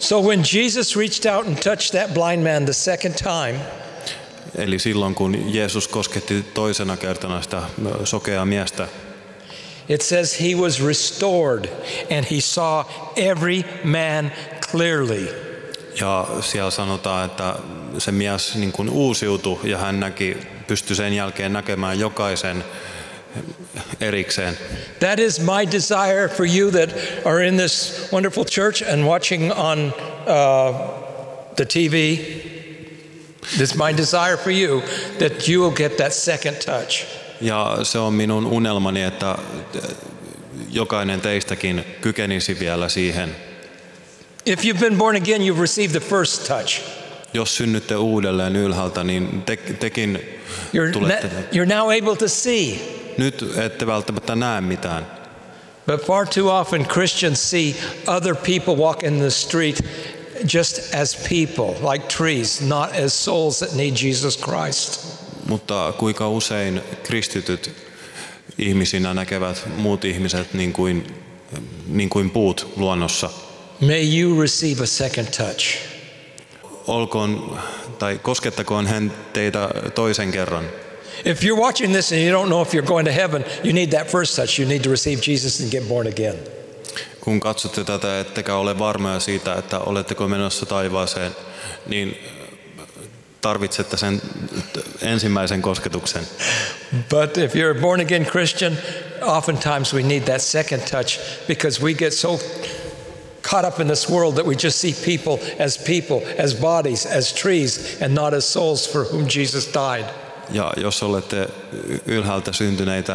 So when Jesus reached out and touched that blind man the second time, eli silloin kun Jeesus kosketti toisena kertana sitä sokeaa miestä, it says he was restored and he saw every man clearly. ja siellä sanotaan, että se mies niin kuin uusiutui ja hän pystyi sen jälkeen näkemään jokaisen erikseen. That is my desire for you that are in this wonderful church and watching on the TV. This is my desire for you that you will get that second touch. Ja se on minun unelmani, että jokainen teistäkin kykenisi vielä siihen. If you've been born again, you've received the first touch. Jos synnytte uudelleen ylhäältä, niin tekin tulette. You're now able to see. Nyt ette välttämättä näe mitään. But far too often Christians see other people walk in the street just as people, like trees, not as souls that need Jesus Christ. Mutta kuinka usein kristityt ihmisinä näkevät muut ihmiset niin kuin puut luonnossa. May you receive a second touch. Koskettakoon hän teitä toisen kerran. If you're watching this and you don't know if you're going to heaven, you need that first touch. You need to receive Jesus and get born again. Kun katsotte tätä, ettekä ole varmoja siitä, että oletteko menossa taivaaseen, niin tarvitsette sen ensimmäisen kosketuksen. But if you're a born again Christian, oftentimes we need that second touch because we get so caught up in this world that we just see people, as bodies, as trees, and not as souls for whom Jesus died. Ja jos olette ylhäältä syntyneitä,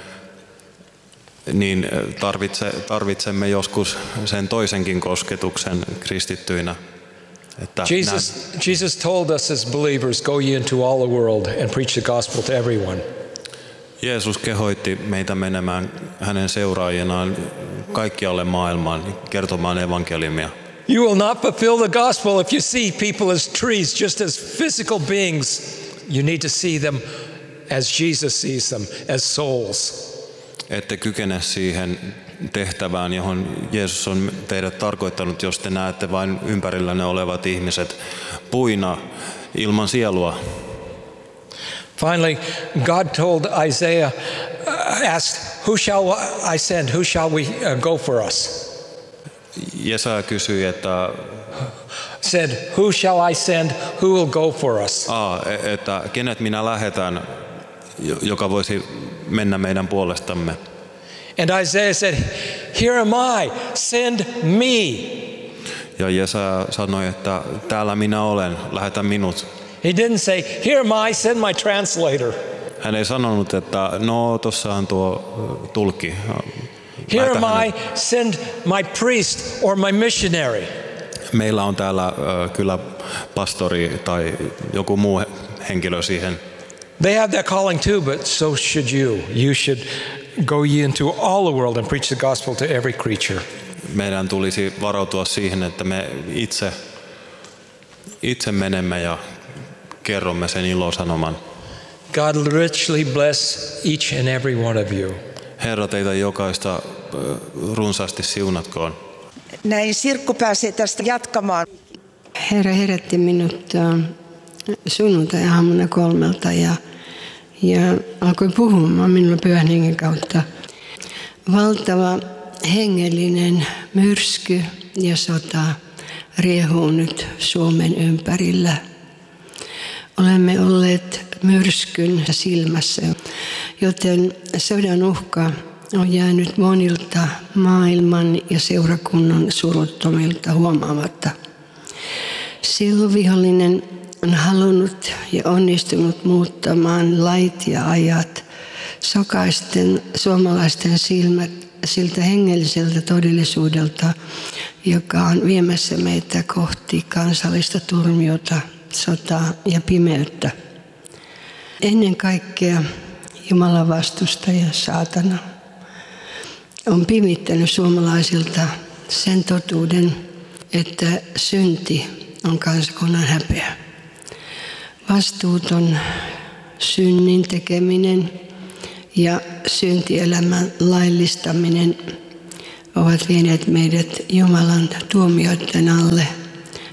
niin tarvitsemme joskus sen toisenkin kosketuksen kristittyinä. Että Jesus told us as believers, go ye into all the world and preach the gospel to everyone. Jeesus kehoitti meitä menemään hänen seuraajinaan kaikkialle maailmaan kertomaan evankeliumia. You will not fulfill the gospel if you see people as trees, just as physical beings. You need to see them as Jesus sees them, as souls. Ette kykene siihen tehtävään, johon Jeesus on teidät tarkoittanut, jos te näette vain ympärillänne olevat ihmiset puina ilman sielua. Finally, God told Isaiah, asked, who shall I send? Who shall we go for us? Jesaja kysyi, että said, who shall I send? Who will go for us? Että kenet minä lähetän, joka voisi mennä meidän puolestamme. And Isaiah said, here am I, send me. Ja Jesaja sanoi, että täällä minä olen, lähetä minut. He didn't say, here am I, send my translator. Hän ei sanonut, että no tossa on tuo tulkki. Here am I, send my priest or my missionary. Meillä on täällä kyllä pastori tai joku muu henkilö siihen. They have that calling too, but so should you. You should go ye into all the world and preach the gospel to every creature. Meidän tulisi varautua siihen, että me itse menemme ja kerromme sen ilosanoman. God richly bless each and every one of you. Herra teitä jokaista runsaasti siunatkoon. Näin Sirkku pääsee tästä jatkamaan. Herra herätti minut sunnuntai-aamuna 3 ja alkoi puhumaan minulle Pyhän Hengen kautta. Valtava hengellinen myrsky ja sota riehuu nyt Suomen ympärillä. Olemme olleet myrskyn silmässä, joten sodan uhka on jäänyt monilta maailman ja seurakunnan suruttomilta huomaamatta. Silloin vihollinen on halunnut ja onnistunut muuttamaan lait ja ajat, sokaisten suomalaisten silmät siltä hengelliseltä todellisuudelta, joka on viemässä meitä kohti kansallista turmiota, sotaa ja pimeyttä. Ennen kaikkea Jumalan vastustaja saatana on pimittänyt suomalaisilta sen totuuden, että synti on kansakunnan häpeä. Vastuuton synnin tekeminen ja syntielämän laillistaminen ovat vieneet meidät Jumalan tuomioiden alle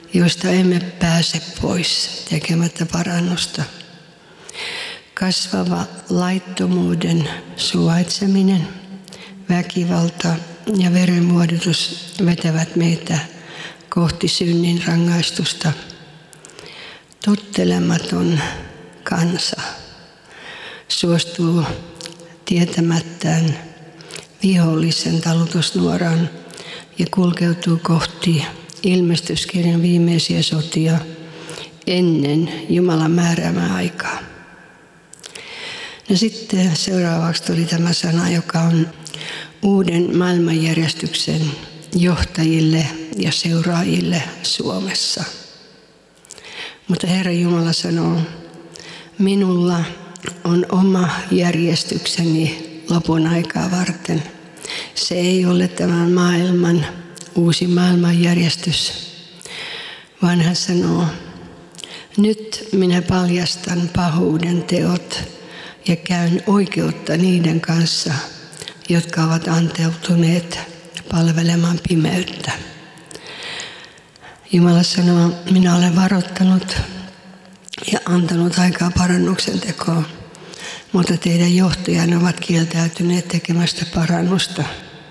joista emme pääse pois tekemättä parannusta. Kasvava laittomuuden suvaitseminen, väkivalta ja verenvuodatus vetävät meitä kohti synnin rangaistusta. Tottelematon kansa suostuu tietämättään vihollisen talutusnuoraan ja kulkeutuu kohti ilmestyskirjan viimeisiä sotia ennen Jumalan määräämää aikaa. Ja sitten seuraavaksi tuli tämä sana, joka on uuden maailmanjärjestyksen johtajille ja seuraajille Suomessa. Mutta Herra Jumala sanoo, minulla on oma järjestykseni lopun aikaa varten. Se ei ole tämän maailman uusi maailmanjärjestys, vaan hän sanoo, nyt minä paljastan pahuuden teot ja käyn oikeutta niiden kanssa, jotka ovat anteutuneet palvelemaan pimeyttä. Jumala sanoo, minä olen varoittanut ja antanut aikaa parannuksen tekoon, mutta teidän johtajanne ovat kieltäytyneet tekemästä parannusta.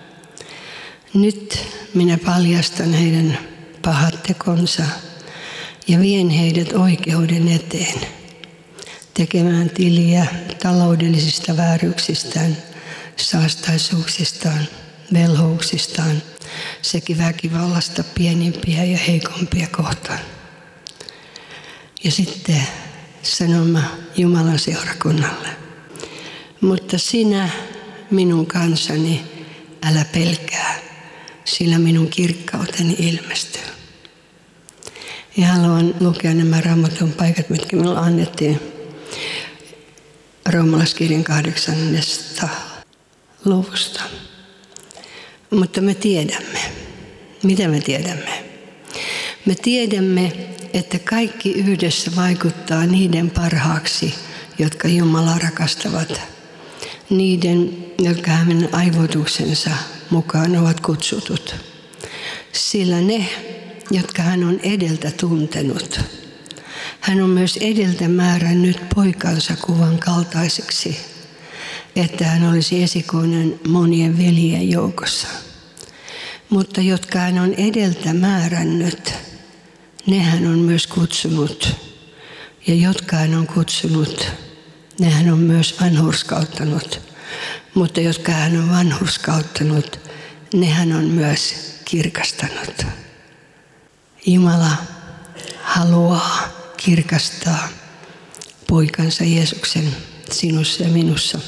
Nyt minä paljastan heidän pahat tekonsa ja vien heidät oikeuden eteen, tekemään tiliä taloudellisista vääryyksistään, saastaisuuksistaan, velhouksistaan sekä väkivallasta pienimpiä ja heikompia kohtaan. Ja sitten sanoma Jumalan seurakunnalle. Mutta sinä, minun kansani, älä pelkää, sillä minun kirkkauteni ilmestyy. Ja haluan lukea nämä Raamatun paikat, mitkä minulle annettiin Roomalaiskirjan 8. luvusta. Mutta me tiedämme. Mitä me tiedämme? Me tiedämme, että kaikki yhdessä vaikuttaa niiden parhaaksi, jotka Jumalaa rakastavat. Niiden, jotka hänen aivoituksensa mukaan ovat kutsutut. Sillä ne, jotka hän on edeltä tuntenut, hän on myös edeltä määrännyt poikansa kuvan kaltaiseksi, että hän olisi esikoinen monien veljen joukossa. Mutta jotka hän on edeltä määrännyt, ne hän on myös kutsunut. Ja jotka hän on kutsunut, ne hän on myös vanhurskauttanut. Mutta jotka hän on vanhurskauttanut, ne hän on myös kirkastanut. Jumala haluaa kirkastaa poikansa Jeesuksen sinussa ja minussa.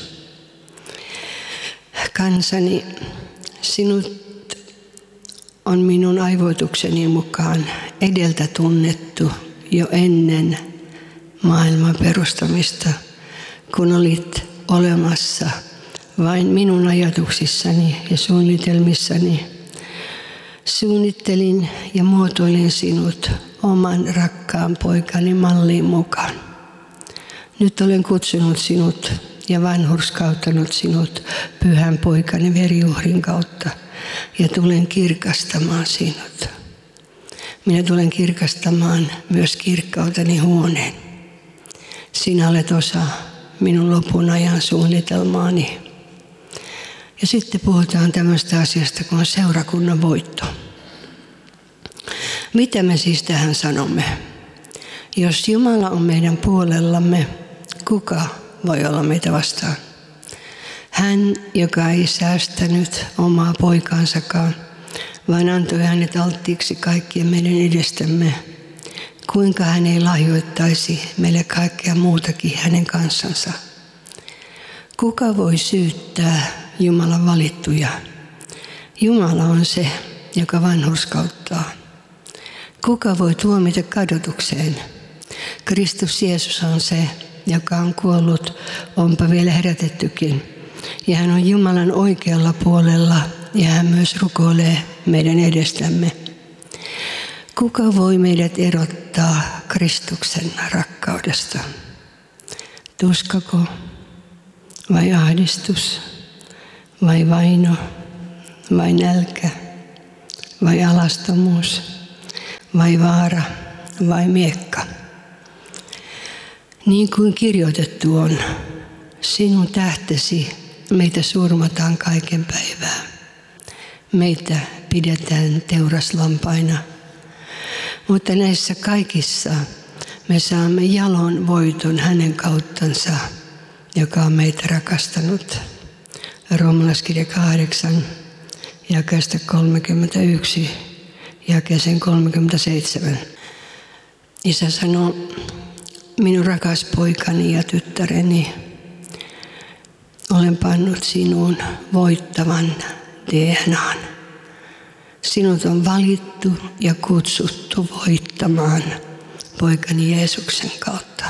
Kansani, sinut on minun aivoitukseni mukaan edeltä tunnettu jo ennen maailman perustamista, kun olit olemassa vain minun ajatuksissani ja suunnitelmissani. Suunnittelin ja muotoilin sinut oman rakkaan poikani malliin mukaan. Nyt olen kutsunut sinut ja vanhurskauttanut sinut pyhän poikani veriuhrin kautta ja tulen kirkastamaan sinut. Minä tulen kirkastamaan myös kirkkauteni huoneen. Sinä olet osa minun lopun ajan suunnitelmaani. Ja sitten puhutaan tämmöistä asiasta kuin seurakunnan voitto. Mitä me siis tähän sanomme? Jos Jumala on meidän puolellamme, kuka voi olla meitä vastaan? Hän, joka ei säästänyt omaa poikaansakaan, vaan antoi hänet alttiiksi kaikkien meidän edestämme. Kuinka hän ei lahjoittaisi meille kaikkea muutakin hänen kanssansa? Kuka voi syyttää Jumalan valittuja? Jumala on se, joka vanhurskauttaa. Kuka voi tuomita kadotukseen? Kristus Jeesus on se, joka on kuollut, onpa vielä herätettykin. Ja hän on Jumalan oikealla puolella ja hän myös rukoilee meidän edestämme. Kuka voi meidät erottaa Kristuksen rakkaudesta? Tuskako vai ahdistus vai vaino vai nälkä vai alastomuus vai vaara vai miekka? Niin kuin kirjoitettu on, sinun tähtesi meitä surmataan kaiken päivää. Meitä pidetään teuraslampaina. Mutta näissä kaikissa me saamme jalon voiton hänen kauttansa, joka on meitä rakastanut. Roomalaiskirja 8, jakeesta 31, jakeeseen 37. Isä sanoo, minun rakas poikani ja tyttäreni, olen pannut sinuun voittavan DNAn. Sinut on valittu ja kutsuttu voittamaan poikani Jeesuksen kautta.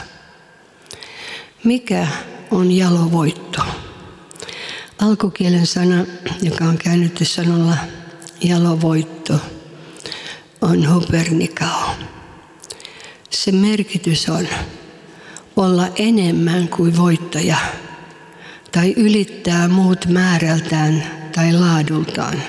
Mikä on jalovoitto? Alkukielen sana, joka on käännetty sanalla jalovoitto, on hupernikao. Se merkitys on olla enemmän kuin voittaja tai ylittää muut määrältään tai laadultaan.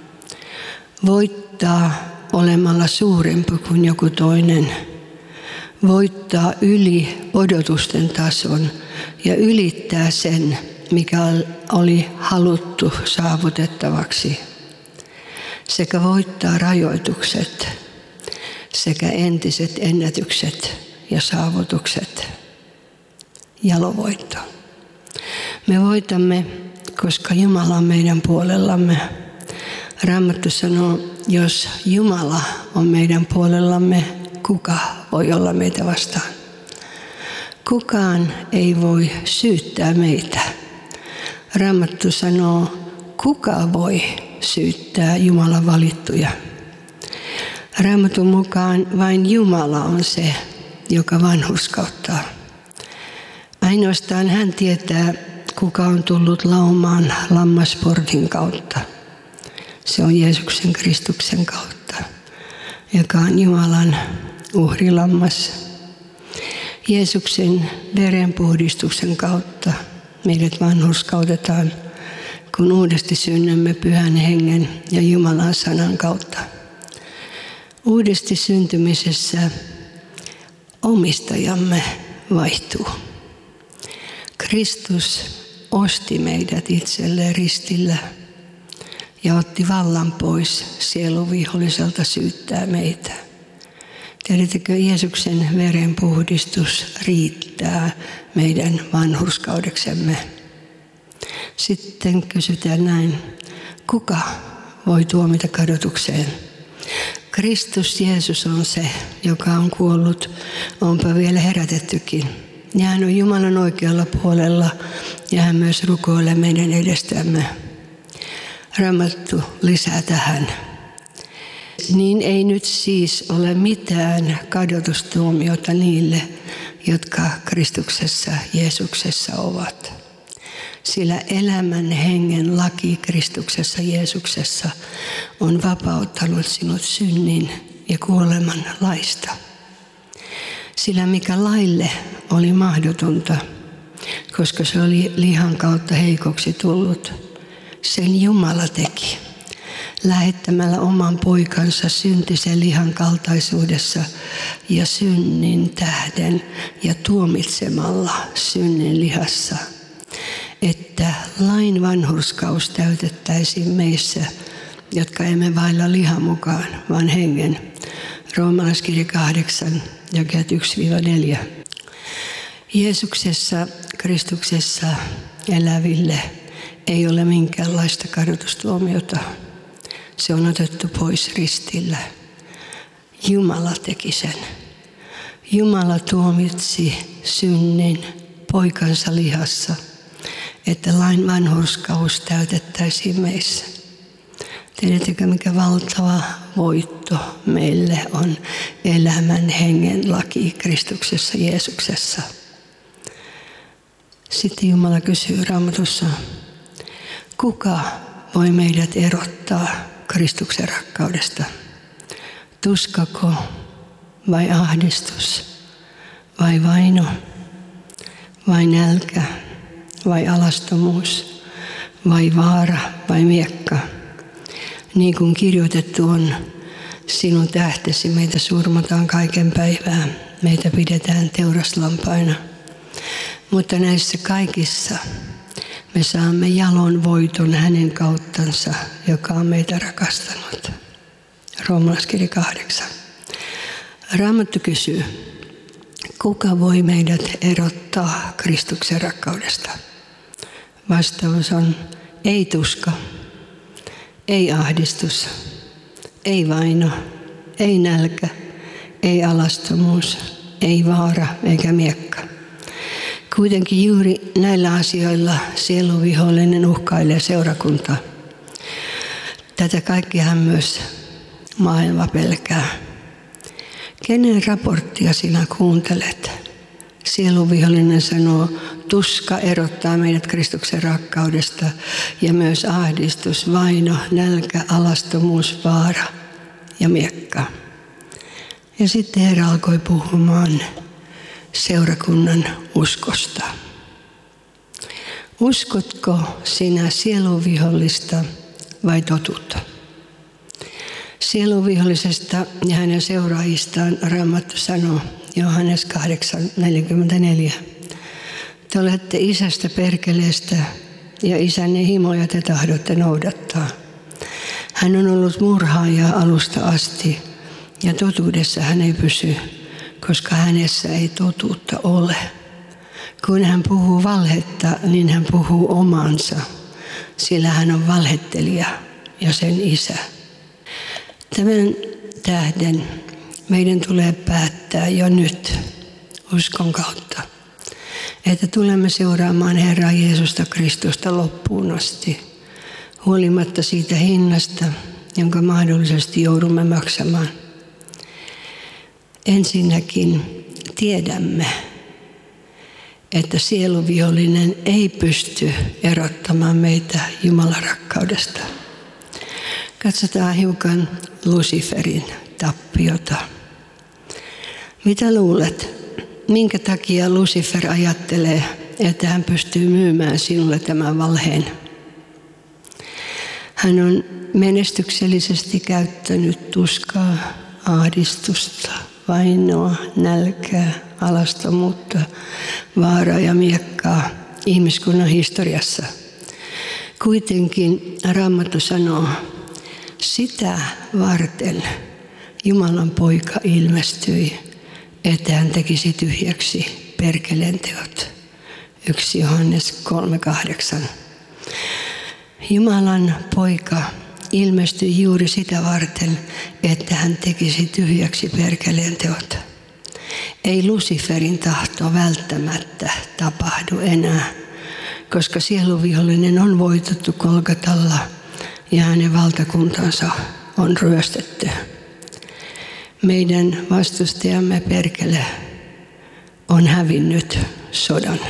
Voittaa olemalla suurempi kuin joku toinen. Voittaa yli odotusten tason ja ylittää sen, mikä oli haluttu saavutettavaksi. Sekä voittaa rajoitukset sekä entiset ennätykset ja saavutukset. Jalovoitto. Me voitamme, koska Jumala on meidän puolellamme. Raamattu sanoo, jos Jumala on meidän puolellamme, kuka voi olla meitä vastaan? Kukaan ei voi syyttää meitä. Raamattu sanoo, kuka voi syyttää Jumalan valittuja? Raamatun mukaan vain Jumala on se, joka vanhurskauttaa. Ainoastaan hän tietää, kuka on tullut laumaan lammasportin kautta. Se on Jeesuksen Kristuksen kautta, joka on Jumalan uhrilammas. Jeesuksen verenpuhdistuksen kautta meidät vanhurskautetaan, kun uudesti synnymme Pyhän Hengen ja Jumalan sanan kautta. Uudesti syntymisessä omistajamme vaihtuu. Kristus osti meidät itselleen ristillä ja otti vallan pois sieluviholliselta syyttää meitä. Tiedättekö, Jeesuksen verenpuhdistus riittää meidän vanhurskaudeksemme. Sitten kysytään näin, kuka voi tuomita kadotukseen? Kristus Jeesus on se, joka on kuollut, onpa vielä herätettykin. Ja hän on Jumalan oikealla puolella ja hän myös rukoilee meidän edestämme. Raamattu lisää tähän. Niin ei nyt siis ole mitään kadotustuomiota niille, jotka Kristuksessa Jeesuksessa ovat. Sillä elämän hengen laki Kristuksessa Jeesuksessa on vapauttanut sinut synnin ja kuoleman laista. Sillä mikä laille oli mahdotonta, koska se oli lihan kautta heikoksi tullut, sen Jumala teki, lähettämällä oman poikansa syntisen lihan kaltaisuudessa ja synnin tähden ja tuomitsemalla synnin lihassa, että lain vanhurskaus täytettäisiin meissä, jotka emme vailla lihan mukaan, vaan hengen. Roomalaiskirja 8, jakeet 1-4. Jeesuksessa, Kristuksessa eläville ei ole minkäänlaista kadotustuomiota. Se on otettu pois ristillä. Jumala teki sen. Jumala tuomitsi synnin poikansa lihassa, että lain vanhurskaus täytettäisiin meissä. Tiedättekö, mikä valtava voitto meille on elämän hengen laki Kristuksessa Jeesuksessa. Sitten Jumala kysyy Raamatussa, kuka voi meidät erottaa Kristuksen rakkaudesta? Tuskako vai ahdistus vai vaino vai nälkä vai alastomuus vai vaara vai miekka? Niin kuin kirjoitettu on, sinun tähtesi meitä surmataan kaiken päivää. Meitä pidetään teuraslampaina. Mutta näissä kaikissa me saamme jalon voiton hänen kauttansa, joka on meitä rakastanut. Roomalaiskirja 8. Raamattu kysyy, kuka voi meidät erottaa Kristuksen rakkaudesta? Vastaus on ei tuska, ei ahdistus, ei vaino, ei nälkä, ei alastomuus, ei vaara eikä miekka. Kuitenkin juuri näillä asioilla sieluvihollinen uhkailee seurakuntaa. Tätä kaikkihan myös maailma pelkää. Kenen raporttia sinä kuuntelet? Sieluvihollinen sanoo, tuska erottaa meidät Kristuksen rakkaudesta ja myös ahdistus, vaino, nälkä, alastomuus, vaara ja miekka. Ja sitten Herra alkoi puhumaan seurakunnan uskosta. Uskotko sinä sieluvihollista vai totuutta? Sieluvihollisesta ja hänen seuraajistaan Raamattu sanoo Johannes 8:44. Te olette isästä perkeleestä ja isänne himoja te tahdotte noudattaa. Hän on ollut murhaaja alusta asti ja totuudessa hän ei pysy, koska hänessä ei totuutta ole. Kun hän puhuu valhetta, niin hän puhuu omansa, sillä hän on valhettelija ja sen isä. Tämän tähden meidän tulee päättää jo nyt uskon kautta, että tulemme seuraamaan Herraa Jeesusta Kristusta loppuun asti, huolimatta siitä hinnasta, jonka mahdollisesti joudumme maksamaan. Ensinnäkin tiedämme, että sieluvihollinen ei pysty erottamaan meitä Jumalan rakkaudesta. Katsotaan hiukan Luciferin tappiota. Mitä luulet? Minkä takia Lucifer ajattelee, että hän pystyy myymään sinulle tämän valheen? Hän on menestyksellisesti käyttänyt tuskaa, ahdistusta, vainoa, nälkää, alastomuutta, vaaraa ja miekkaa ihmiskunnan historiassa. Kuitenkin Raamattu sanoo, sitä varten Jumalan poika ilmestyi, että hän tekisi tyhjäksi perkeleen teot. 1 Johannes 3:8. Jumalan poika ilmestyi juuri sitä varten, että hän tekisi tyhjäksi perkeleen teot. Ei Luciferin tahto välttämättä tapahdu enää, koska sieluvihollinen on voitettu Golgatalla ja hänen valtakuntansa on ryöstetty. Meidän vastustajamme perkele on hävinnyt sodan.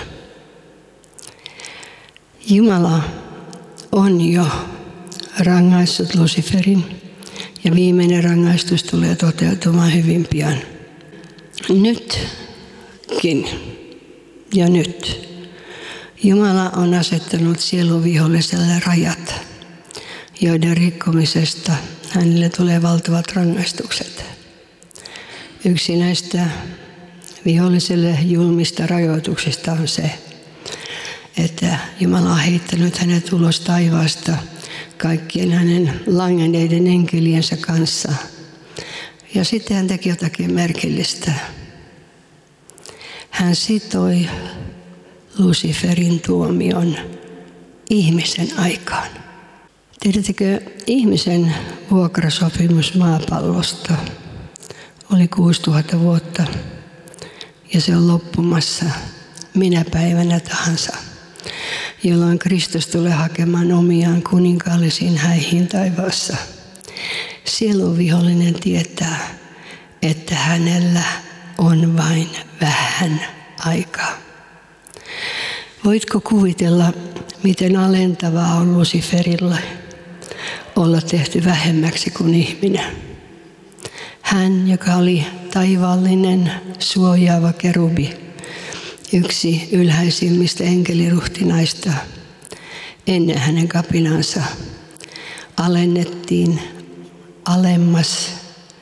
Jumala on jo rangaissut Luciferin ja viimeinen rangaistus tulee toteutumaan hyvin pian. Nytkin ja nyt Jumala on asettanut sieluviholliselle rajat, joiden rikkomisesta hänelle tulee valtavat rangaistukset. Yksi näistä viholliselle julmista rajoituksista on se, että Jumala on heittänyt hänet ulos taivaasta kaikkien hänen langenneiden enkeliensä kanssa. Ja sitten hän teki jotakin merkillistä. Hän sitoi Luciferin tuomion ihmisen aikaan. Tiedättekö, ihmisen vuokrasopimus maapallosta oli 6000 vuotta ja se on loppumassa minä päivänä tahansa, jolloin Kristus tulee hakemaan omiaan kuninkaallisiin häihin taivaassa. Sieluvihollinen tietää, että hänellä on vain vähän aikaa. Voitko kuvitella, miten alentavaa on Luciferilla olla tehty vähemmäksi kuin ihminen? Hän, joka oli taivaallinen, suojaava kerubi, yksi ylhäisimmistä enkeliruhtinaista, ennen hänen kapinansa alennettiin alemmas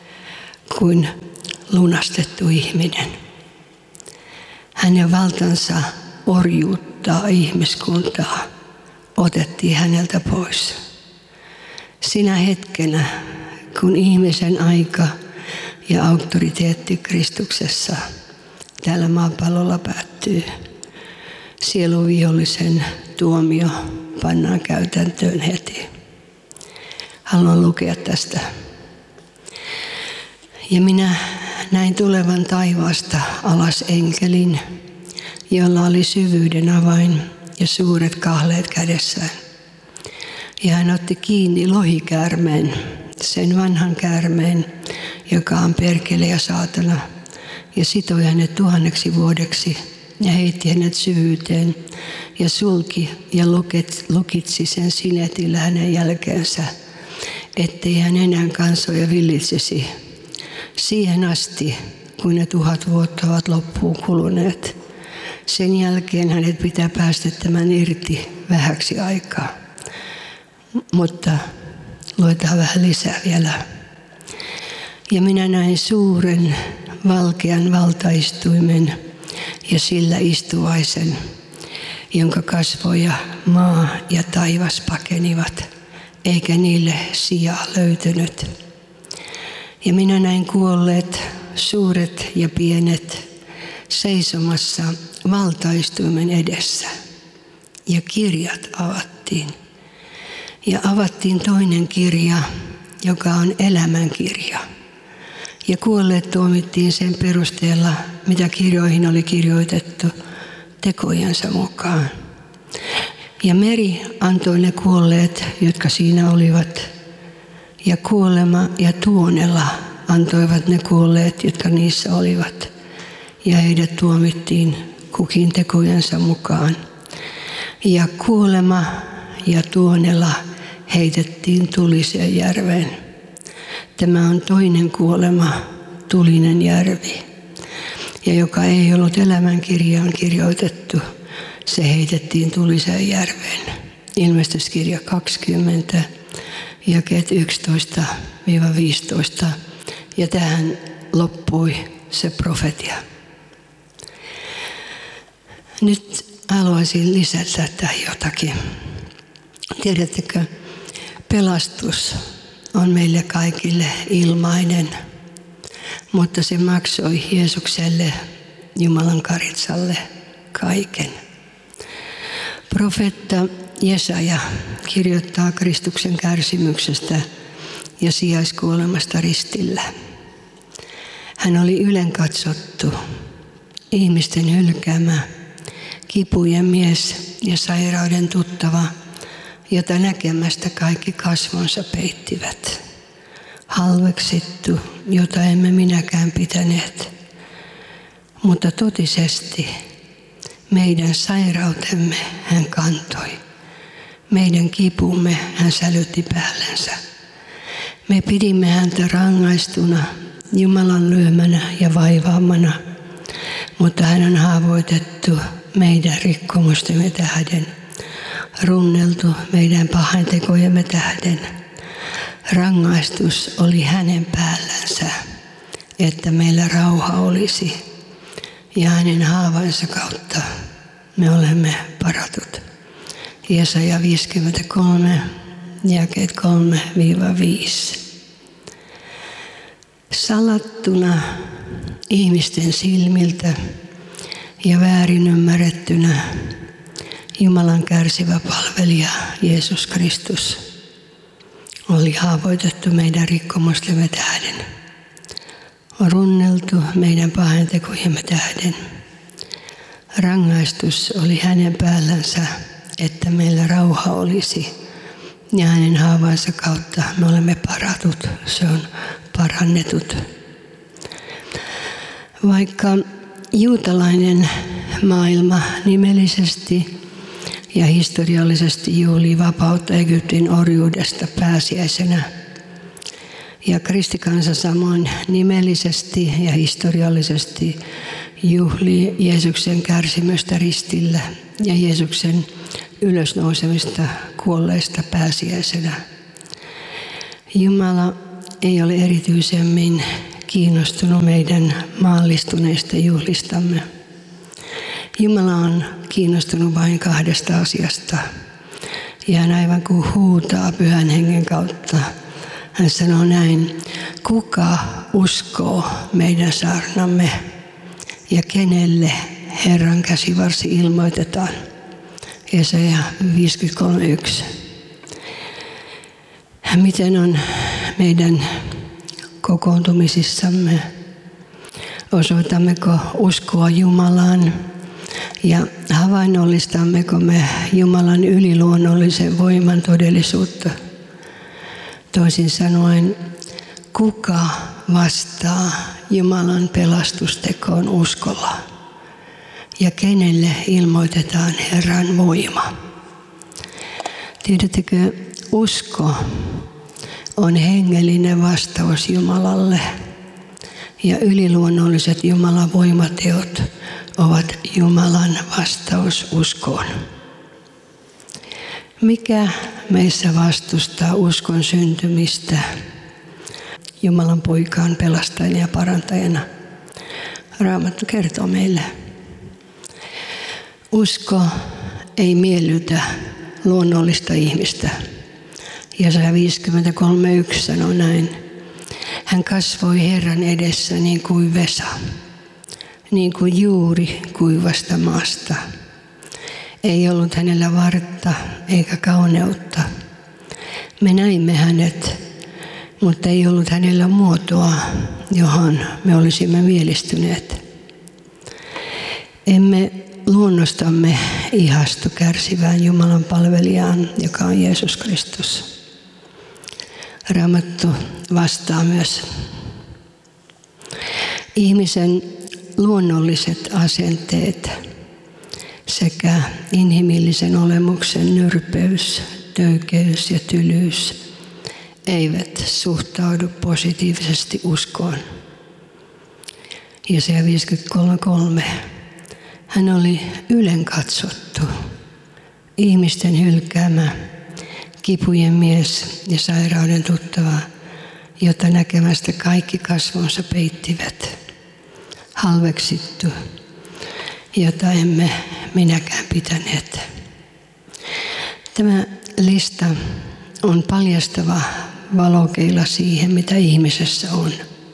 kuin lunastettu ihminen. Hänen valtansa orjuuttaa ihmiskuntaa otettiin häneltä pois. Sinä hetkenä, kun ihmisen aika ja auktoriteetti Kristuksessa täällä maapallolla päättyy, sieluvihollisen tuomio pannaan käytäntöön heti. Haluan lukea tästä. Ja minä näin tulevan taivaasta alas enkelin, jolla oli syvyyden avain ja suuret kahleet kädessään. Ja hän otti kiinni lohikäärmeen, sen vanhan käärmeen, joka on perkele ja saatana, ja sitoi hänet 1000 vuodeksi ja heitti hänet syvyyteen ja sulki ja lukitsi sen sinetillä hänen jälkeensä, ettei hän enää kansoja villitsisi siihen asti, kun ne 1000 vuotta ovat loppuun kuluneet. Sen jälkeen hänet pitää päästettämään irti vähäksi aikaa. Mutta luetaan vähän lisää vielä. Ja minä näin suuren valkean valtaistuimen ja sillä istuvaisen, jonka kasvoja maa ja taivas pakenivat, eikä niille sijaa löytynyt. Ja minä näin kuolleet, suuret ja pienet, seisomassa valtaistuimen edessä. Ja kirjat avattiin. Ja avattiin toinen kirja, joka on elämänkirja. Ja kuolleet tuomittiin sen perusteella, mitä kirjoihin oli kirjoitettu tekojensa mukaan. Ja meri antoi ne kuolleet, jotka siinä olivat. Ja kuolema ja tuonela antoivat ne kuolleet, jotka niissä olivat. Ja heidät tuomittiin kukin tekojensa mukaan. Ja kuolema ja tuonela heitettiin tuliseen järveen. Tämä on toinen kuolema, tulinen järvi. Ja joka ei ollut elämänkirjaan kirjoitettu, se heitettiin tuliseen järveen. Ilmestyskirja 20, jakeet 11-15. Ja tähän loppui se profetia. Nyt haluaisin lisätä tähän jotakin. Tiedättekö, pelastus on meille kaikille ilmainen, mutta se maksoi Jeesukselle, Jumalan karitsalle, kaiken. Profeetta Jesaja kirjoittaa Kristuksen kärsimyksestä ja sijaiskuolemasta ristillä. Hän oli ylenkatsottu, ihmisten hylkäämä, kipujen mies ja sairauden tuttava, jota näkemästä kaikki kasvonsa peittivät. Halveksittu, jota emme minäkään pitäneet. Mutta totisesti meidän sairautemme hän kantoi. Meidän kipumme hän sälytti päällensä. Me pidimme häntä rangaistuna, Jumalan lyömänä ja vaivaamana. Mutta hän on haavoitettu meidän rikkomustemme tähden. Runneltu meidän pahantekojemme tähden. Rangaistus oli hänen päällänsä, että meillä rauha olisi. Ja hänen haavansa kautta me olemme paratut. Jesaja 53, jakeet 3-5. Salattuna ihmisten silmiltä ja väärin ymmärrettynä Jumalan kärsivä palvelija Jeesus Kristus oli haavoitettu meidän rikkomustemme tähden. Runneltu meidän pahantekojemme tähden. Rangaistus oli hänen päällänsä, että meillä rauha olisi. Ja hänen haavansa kautta me olemme paratut. Se on parannetut. Vaikka juutalainen maailma nimellisesti ja historiallisesti juhlii vapautta Egyptin orjuudesta pääsiäisenä, ja kristikansa samoin nimellisesti ja historiallisesti juhlii Jeesuksen kärsimystä ristillä ja Jeesuksen ylösnousemista kuolleista pääsiäisenä. Jumala ei ole erityisemmin kiinnostunut meidän maallistuneista juhlistamme. Jumala on kiinnostunut vain 2 asiasta. Ja hän aivan kuin huutaa Pyhän Hengen kautta. Hän sanoo näin: kuka uskoo meidän saarnamme ja kenelle Herran käsivarsi ilmoitetaan? Jesaja 53:1. Miten on meidän kokoontumisissamme? Osoitammeko uskoa Jumalaan ja havainnollistammeko me Jumalan yliluonnollisen voiman todellisuutta? Toisin sanoen, kuka vastaa Jumalan pelastustekoon uskolla ja kenelle ilmoitetaan Herran voima? Tiedättekö, usko on hengellinen vastaus Jumalalle ja yliluonnolliset Jumalan voimateot ovat Jumalan vastaus uskoon. Mikä meissä vastustaa uskon syntymistä Jumalan poikaan pelastajana ja parantajana? Raamattu kertoo meille. Usko ei miellytä luonnollista ihmistä. Jesaja 53:1 sanoo näin: hän kasvoi Herran edessä niin kuin vesa, niin kuin juuri kuivasta maasta. Ei ollut hänellä vartta eikä kauneutta. Me näimme hänet, mutta ei ollut hänellä muotoa, johon me olisimme mielistyneet. Emme luonnostamme ihastu kärsivään Jumalan palvelijaan, joka on Jeesus Kristus. Raamattu vastaa myös. Ihmisen luonnolliset asenteet sekä inhimillisen olemuksen nyrpeys, töykeys ja tylyys eivät suhtaudu positiivisesti uskoon. Jesaja 53:3. Hän oli ylenkatsottu, ihmisten hylkäämä, kipujen mies ja sairauden tuttava, jota näkemästä kaikki kasvonsa peittivät. Halveksittu, jota emme minäkään pitäneet. Tämä lista on paljastava valokeila siihen, mitä ihmisessä on.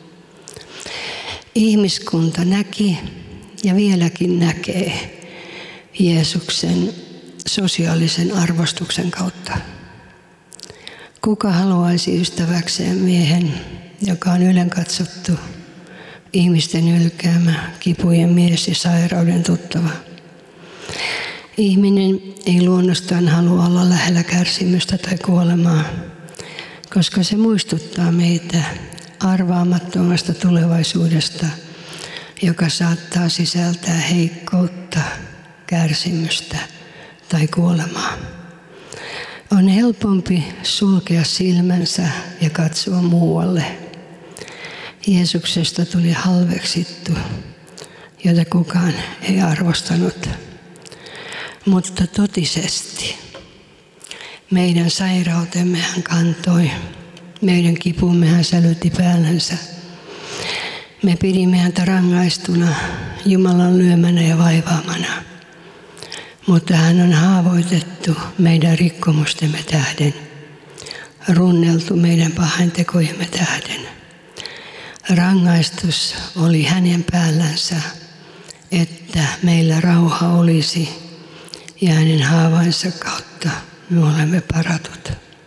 Ihmiskunta näki ja vieläkin näkee Jeesuksen sosiaalisen arvostuksen kautta. Kuka haluaisi ystäväkseen miehen, joka on ylenkatsottu, ihmisten ylkäämä, kipujen mies ja sairauden tuttava? Ihminen ei luonnostaan halua olla lähellä kärsimystä tai kuolemaa, koska se muistuttaa meitä arvaamattomasta tulevaisuudesta, joka saattaa sisältää heikkoutta, kärsimystä tai kuolemaa. On helpompi sulkea silmänsä ja katsoa muualle. Jeesuksesta tuli halveksittu, jota kukaan ei arvostanut. Mutta totisesti meidän sairautemme hän kantoi, meidän kipumme hän sälytti päällänsä. Me pidimme häntä rangaistuna, Jumalan lyömänä ja vaivaamana. Mutta hän on haavoitettu meidän rikkomustemme tähden, runneltu meidän pahantekojemme tähden. Rangaistus oli hänen päällänsä, että meillä rauha olisi, ja hänen haavainsa kautta me olemme paratut.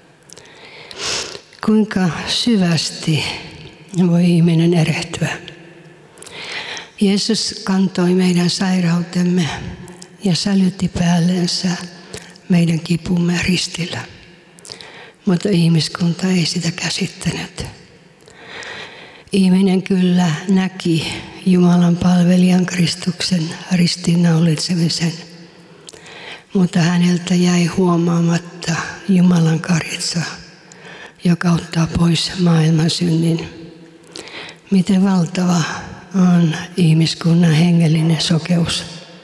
Kuinka syvästi voi ihminen erehtyä? Jeesus kantoi meidän sairautemme ja sälytti päällensä meidän kipumme ristillä. Mutta ihmiskunta ei sitä käsittänyt. Ihminen kyllä näki Jumalan palvelijan Kristuksen ristiinnaulitsemisen, mutta häneltä jäi huomaamatta Jumalan karitsa, joka ottaa pois maailman synnin. Miten valtava on ihmiskunnan hengellinen sokeus.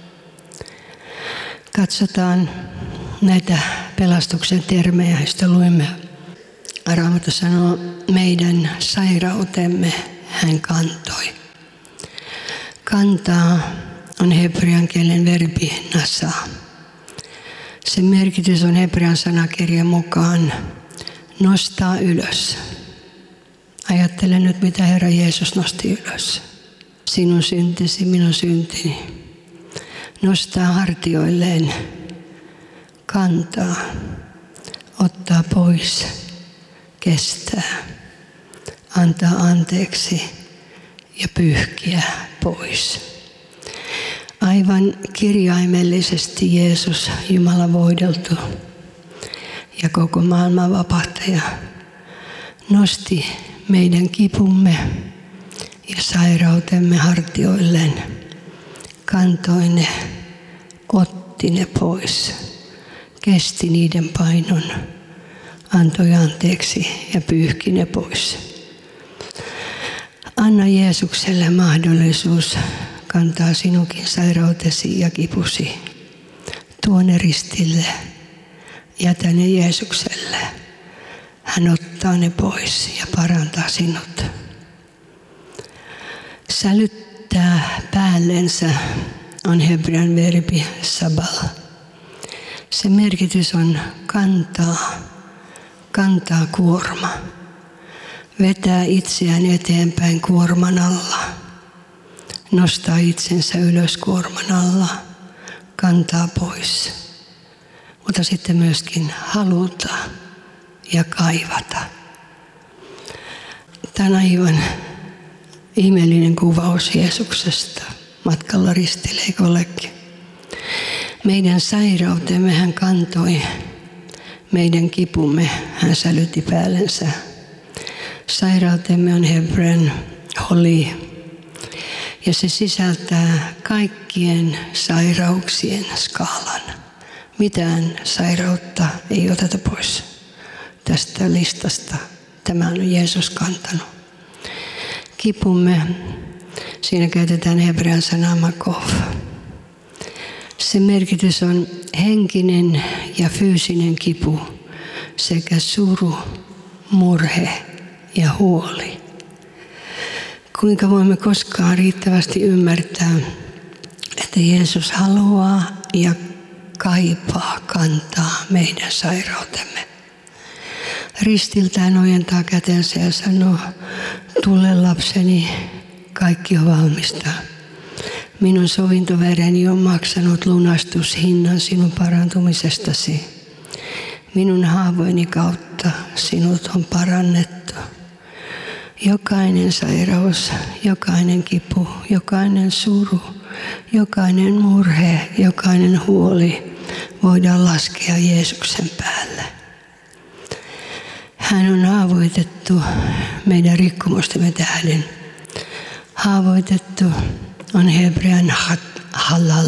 Katsotaan näitä pelastuksen termejä, joista luimme. Raamattu sanoo, meidän sairautemme hän kantoi. Kantaa on hebrean kielen verbi nasa. Sen merkitys on hebrean sanakirjan mukaan nostaa ylös. Ajattele nyt, mitä Herra Jeesus nosti ylös. Sinun syntisi, minun syntini. Nostaa hartioilleen, kantaa, ottaa pois, kestää, antaa anteeksi ja pyyhkiä pois. Aivan kirjaimellisesti Jeesus, Jumala voideltu ja koko maailman vapahtaja, nosti meidän kipumme ja sairautemme hartioilleen, kantoi ne, otti ne pois, kesti niiden painon, antoi anteeksi ja pyyhki ne pois. Anna Jeesukselle mahdollisuus kantaa sinunkin sairautesi ja kipusi. Tuo ne ristille, jätä ne Jeesukselle. Hän ottaa ne pois ja parantaa sinut. Sälyttää päällensä on hebrean verbi sabal. Se merkitys on kantaa kuorma. Vetää itseään eteenpäin kuorman alla. Nostaa itsensä ylös kuorman alla. Kantaa pois. Mutta sitten myöskin haluta ja kaivata. Tämä on aivan ihmeellinen kuvaus Jeesuksesta matkalla ristille, eikö olekin? Meidän sairautemme hän kantoi, meidän kipumme hän sälytti päällensä. Sairautemme on hebrean holi ja se sisältää kaikkien sairauksien skaalan. Mitään sairautta ei oteta pois tästä listasta. Tämä on Jeesus kantanut. Kipumme, siinä käytetään hebrean sanaa makov. Sen merkitys on henkinen ja fyysinen kipu sekä suru, murhe ja huoli. Kuinka voimme koskaan riittävästi ymmärtää, että Jeesus haluaa ja kaipaa kantaa meidän sairautemme. Ristiltään ojentaa kätensä ja sanoo, tule lapseni, kaikki on valmista. Minun sovintovereni on maksanut lunastushinnan sinun parantumisestasi. Minun haavoini kautta sinut on parannettu. Jokainen sairaus, jokainen kipu, jokainen suru, jokainen murhe, jokainen huoli voidaan laskea Jeesuksen päälle. Hän on haavoitettu meidän rikkomustemme tähden. Haavoitettu on hebrean halal.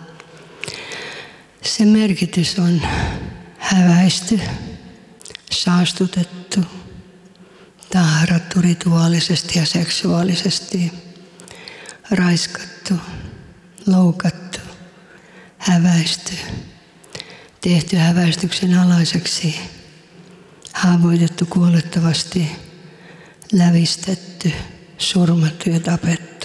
Se merkitys on häväisty, saastutettu, tahrattu rituaalisesti ja seksuaalisesti, raiskattu, loukattu, häväisty, tehty häväistyksen alaiseksi, haavoitettu kuolettavasti, lävistetty, surmattu ja tapettu.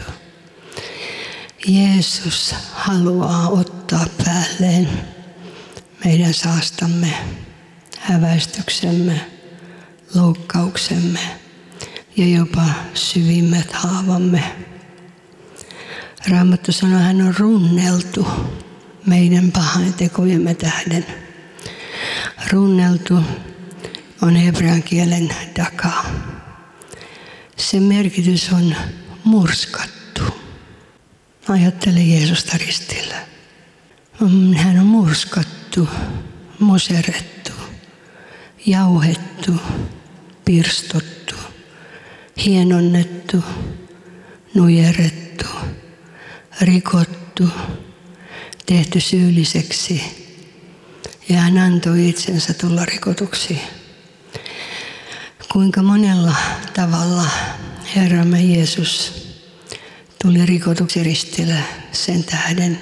Jeesus haluaa ottaa päälleen meidän saastamme, häväistyksemme, loukkauksemme ja jopa syvimmät haavamme. Raamattu sanoo, hän on runneltu meidän pahaintekojemme tähden. Runneltu on hebrean kielen daka. Sen merkitys on murskattu. Ajattele Jeesusta ristillä. Hän on murskattu, muserrettu, jauhettu, pirstottu, hienonnettu, nujerrettu, rikottu, tehty syylliseksi ja hän antoi itsensä tulla rikotuksi. Kuinka monella tavalla Herramme Jeesus tuli rikotuksi ristillä sen tähden,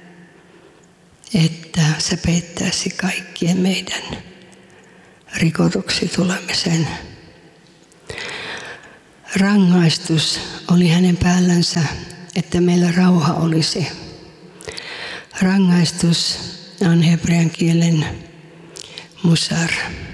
että se peittäisi kaikkien meidän rikotuksi tulemisen. rangaistus oli hänen päällänsä, että meillä rauha olisi. Rangaistus on hebrean kielen musar.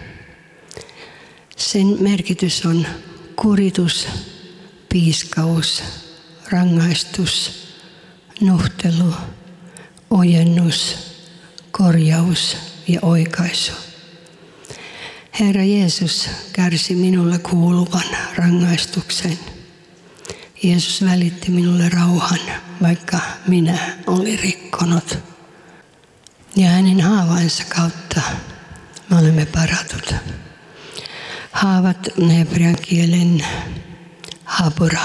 Sen merkitys on kuritus, piiskaus, rangaistus, nuhtelu, ojennus, korjaus ja oikaisu. Herra Jeesus kärsi minulle kuuluvan rangaistuksen. Jeesus välitti minulle rauhan, vaikka minä olin rikkonut. Ja hänen haavainsa kautta me olemme paratut. Haavat on hebrean kielen habura.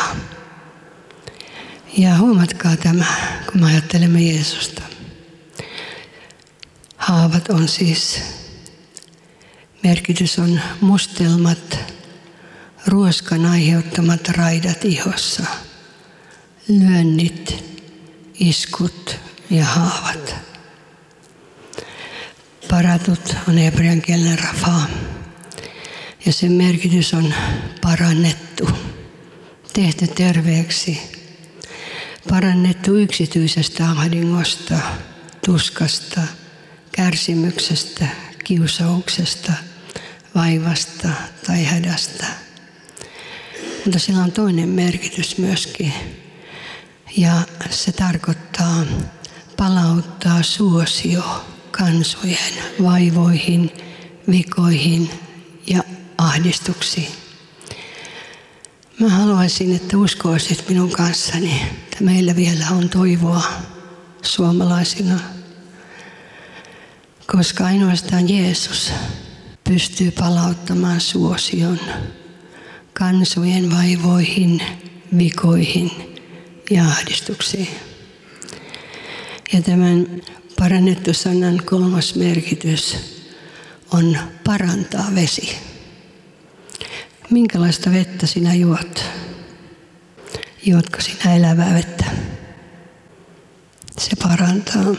Ja huomatkaa tämä, kun me ajattelemme Jeesusta. Haavat on siis, merkitys on mustelmat, ruoskan aiheuttamat raidat ihossa, lyönnit, iskut ja haavat. Paratut on hebrean kielen rafa ja sen merkitys on parannettu, tehty terveeksi, parannettu yksityisestä ahdingosta, tuskasta, kärsimyksestä, kiusauksesta, vaivasta tai hädästä. Mutta sillä on toinen merkitys myöskin. Ja se tarkoittaa palauttaa suosio kansojen vaivoihin, vikoihin ja ahdistuksiin. Mä haluaisin, että uskoisit minun kanssani, että meillä vielä on toivoa suomalaisina. Koska ainoastaan Jeesus pystyy palauttamaan suosion kansojen vaivoihin, vikoihin ja ahdistuksiin. Ja tämän parannettu sanan kolmas merkitys on parantaa vesi. Minkälaista vettä sinä juot? Juotko sinä elävää vettä? Se parantaa.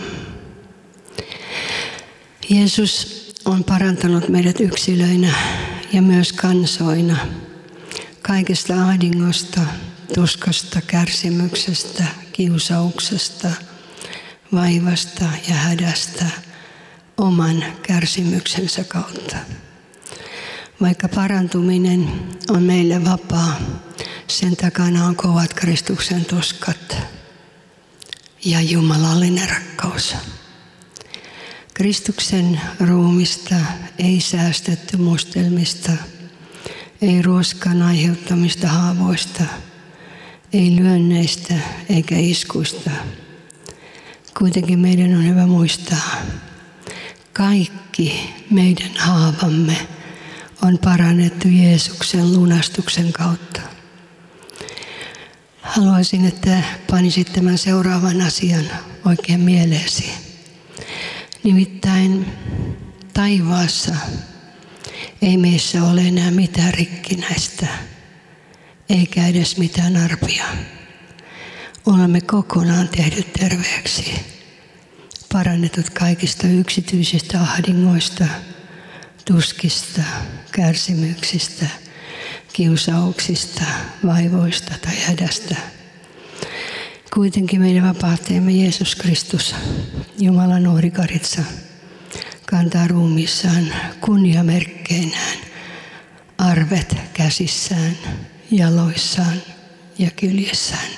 Jeesus on parantanut meidät yksilöinä ja myös kansoina kaikesta ahdingosta, tuskasta, kärsimyksestä, kiusauksesta, vaivasta ja hädästä oman kärsimyksensä kautta. Vaikka parantuminen on meille vapaa, sen takana on kovat Kristuksen tuskat ja jumalallinen rakkaus. Kristuksen ruumista ei säästetty mustelmista, ei ruoskan aiheuttamista haavoista, ei lyönneistä eikä iskuista. Kuitenkin meidän on hyvä muistaa, kaikki meidän haavamme on parannettu Jeesuksen lunastuksen kautta. Haluaisin, että panisit tämän seuraavan asian oikein mieleesi. Nimittäin taivaassa ei meissä ole enää mitään rikkinäistä, eikä edes mitään arpia. Olemme kokonaan tehdyt terveeksi, parannetut kaikista yksityisistä ahdingoista, tuskista, kärsimyksistä, kiusauksista, vaivoista tai hädästä. Kuitenkin meidän vapahtajamme Jeesus Kristus, Jumalan uhrikaritsa, kantaa ruumiissaan kunniamerkkeinään arvet käsissään, jaloissaan ja kyljessään.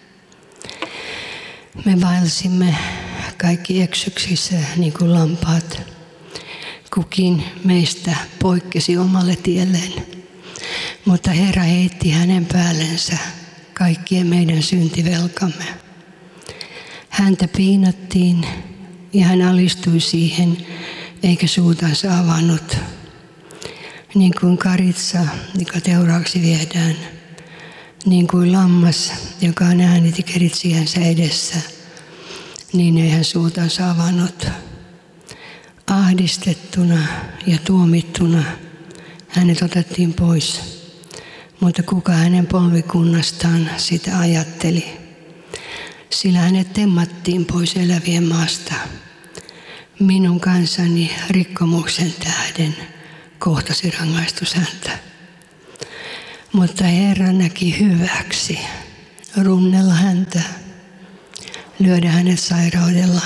Me vaelsimme kaikki eksyksissä niin kuin lampaat. Kukin meistä poikkesi omalle tielleen, mutta Herra heitti hänen päällensä kaikkien meidän syntivelkamme. Häntä piinattiin ja hän alistui siihen, eikä suutansa avannut. Niin kuin karitsa, joka teuraaksi viedään, niin kuin lammas, joka on ääniti keritsijänsä edessä, niin ei hän suutansa avannut. Ahdistettuna ja tuomittuna hänet otettiin pois, mutta kuka hänen polvikunnastaan sitä ajatteli? Sillä hänet temmattiin pois elävien maasta. Minun kansani rikkomuksen tähden kohtasi rangaistus häntä. Mutta Herra näki hyväksi runnella häntä, lyödä hänet sairaudella.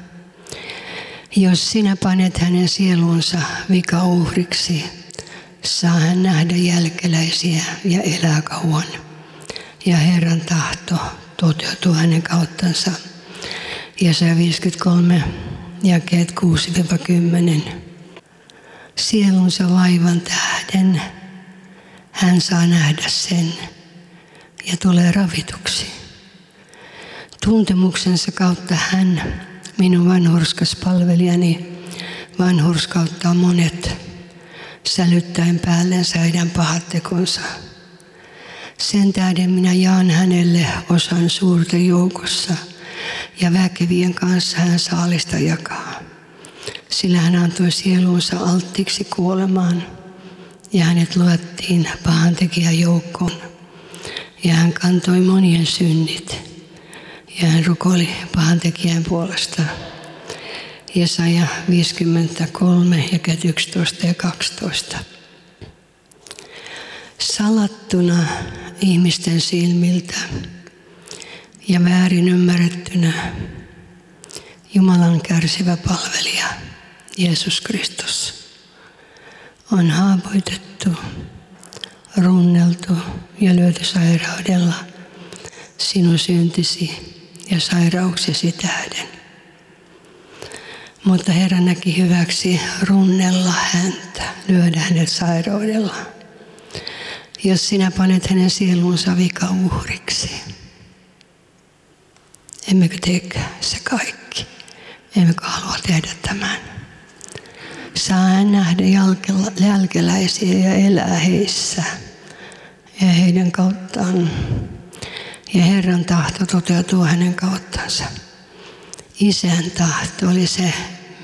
Jos sinä panet hänen sielunsa vikauhriksi, saa hän nähdä jälkeläisiä ja elää kauan. Ja Herran tahto toteutuu hänen kauttansa. Jesaja 53, jakeet 6-10. Sielunsa vaivan tähden hän saa nähdä sen ja tulee ravituksi. Tuntemuksensa kautta hän, minun vanhurskas palvelijani, vanhurskauttaa monet, sälyttäen päälleensä heidän pahat tekonsa. Sen tähden minä jaan hänelle osan suurten joukossa, ja väkevien kanssa hän saalista jakaa. Sillä hän antoi sielunsa alttiiksi kuolemaan, ja hänet luettiin pahantekijän joukkoon. Ja hän kantoi monien synnit, ja hän rukoili pahantekijän puolesta. Jesaja 53, jakeet 11 ja 12. Salattuna ihmisten silmiltä ja väärin ymmärrettynä Jumalan kärsivä palvelija Jeesus Kristus on haavoitettu, runneltu ja lyöty sairaudella sinun syntisi ja sairauksesi tähden. Mutta Herra näki hyväksi runnella häntä, lyödä hänet sairaudella, jos sinä panet hänen sielunsa vikauhriksi. Emmekö teekö se kaikki? Emmekö halua tehdä tämän? Saa hän nähdä jälkeläisiä ja elää heissä ja heidän kauttaan. Ja Herran tahto toteutuu hänen kauttansa. Isän tahto oli se,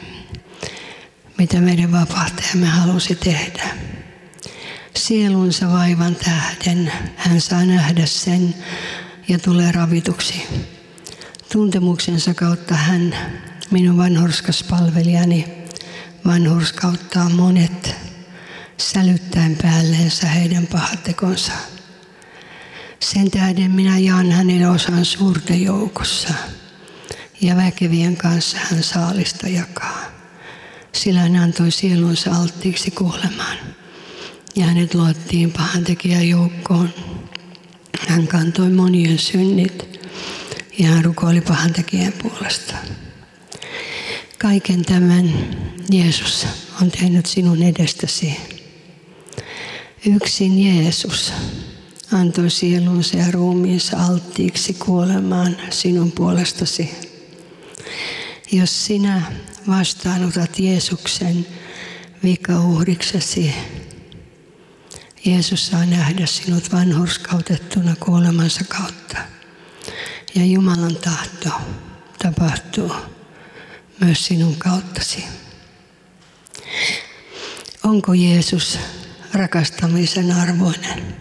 mitä meidän vapahtajamme halusi tehdä. Sielunsa vaivan tähden hän saa nähdä sen ja tulee ravituksi. Tuntemuksensa kautta hän, minun vanhurskas palvelijani, vanhurskauttaa monet, sälyttäen päälleensä heidän pahat tekonsa. Sen tähden minä jaan hänelle osan suurten joukossa, ja väkevien kanssa hän saalista jakaa. Sillä hän antoi sielunsa alttiiksi kuolemaan, ja hänet luottiin pahantekijän joukkoon. Hän kantoi monien synnit, ja hän rukoili pahantekijän puolesta. Kaiken tämän Jeesus on tehnyt sinun edestäsi. Yksin Jeesus antoi sielunsa ja ruumiinsa alttiiksi kuolemaan sinun puolestasi. Jos sinä vastaanotat Jeesuksen vikauhriksesi, Jeesus saa nähdä sinut vanhurskautettuna kuolemansa kautta. Ja Jumalan tahto tapahtuu myös sinun kauttasi. Onko Jeesus rakastamisen arvoinen?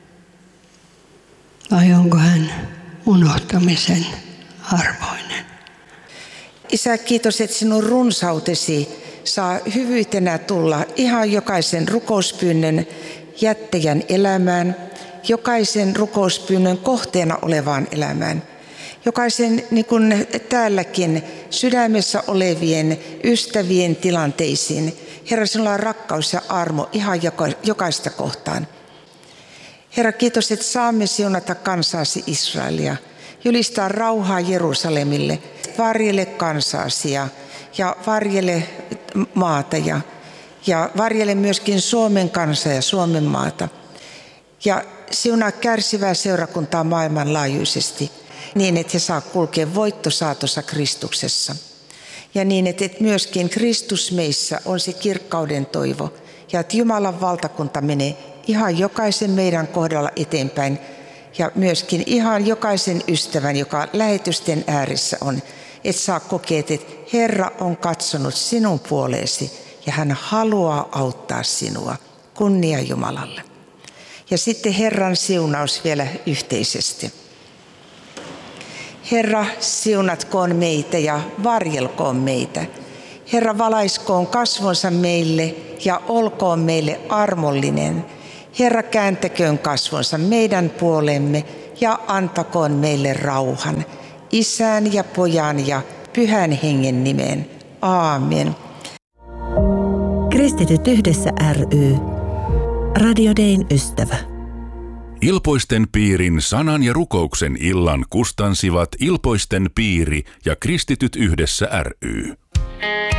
Vai onko hän unohtamisen arvoinen? Isä, kiitos, että sinun runsautesi saa hyvyytenä tulla ihan jokaisen rukouspyynnön jättäjän elämään, jokaisen rukouspyynnön kohteena olevaan elämään, jokaisen niin kuin täälläkin sydämessä olevien ystävien tilanteisiin. Herra, sinulla on rakkaus ja armo ihan jokaista kohtaan. Herra, kiitos, että saamme siunata kansaasi Israelia, julistaa rauhaa Jerusalemille, varjele kansaasi ja varjele maata ja varjele myöskin Suomen kansaa ja Suomen maata. Ja siunaa kärsivää seurakuntaa maailmanlaajuisesti niin, että he saa kulkea voittosaatossa Kristuksessa. Ja niin, että myöskin Kristus meissä on se kirkkauden toivo ja että Jumalan valtakunta menee ihan jokaisen meidän kohdalla eteenpäin ja myöskin ihan jokaisen ystävän, joka lähetysten ääressä on, että saa kokea, että Herra on katsonut sinun puoleesi ja hän haluaa auttaa sinua. Kunnia Jumalalle. Ja sitten Herran siunaus vielä yhteisesti. Herra, siunatkoon meitä ja varjelkoon meitä. Herra, valaiskoon kasvonsa meille ja olkoon meille armollinen. Herra, kääntäköön kasvonsa meidän puolemme ja antakoon meille rauhan. Isän ja Pojan ja Pyhän Hengen nimeen. Aamen. Kristityt yhdessä ry. Radio Dayn ystävä. Ilpoisten piirin sanan ja rukouksen illan kustansivat Ilpoisten piiri ja Kristityt yhdessä ry.